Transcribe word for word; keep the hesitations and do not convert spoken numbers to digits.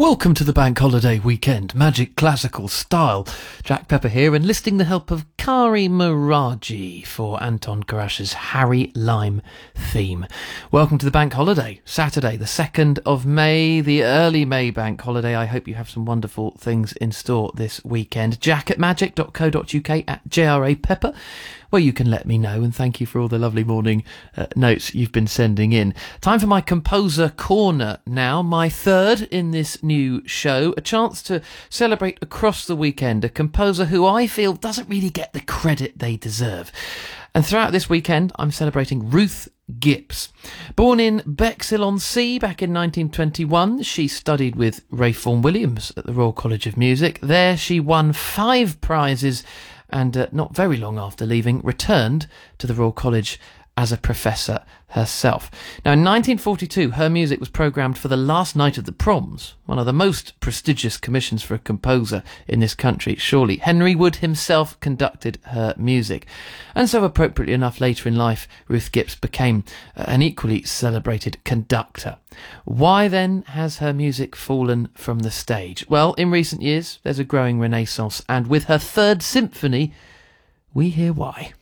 Welcome to the bank holiday weekend, magic classical style. Jack Pepper here, enlisting the help of Kari Miraji for Anton Karash's Harry Lime theme. Welcome to the bank holiday, Saturday the second of May, the early May bank holiday. I hope you have some wonderful things in store this weekend. Jack at magic dot co dot uk at J R A Pepper, where you can let me know, and thank you for all the lovely morning uh, notes you've been sending in. Time for my Composer Corner now, my third in this new show, a chance to celebrate across the weekend a composer who I feel doesn't really get the credit they deserve. And throughout this weekend, I'm celebrating Ruth Gibbs. Born in Bexhill-on-Sea back in nineteen twenty-one, she studied with Ray Vaughan Williams at the Royal College of Music. There she won five prizes and uh, not very long after leaving, returned to the Royal College as a professor herself. Now, in nineteen forty-two, her music was programmed for the last night of the Proms, one of the most prestigious commissions for a composer in this country, surely. Henry Wood himself conducted her music. And so, appropriately enough, later in life, Ruth Gibbs became uh, an equally celebrated conductor. Why, then, has her music fallen from the stage? Well, in recent years, there's a growing renaissance, and with her third symphony, we hear why.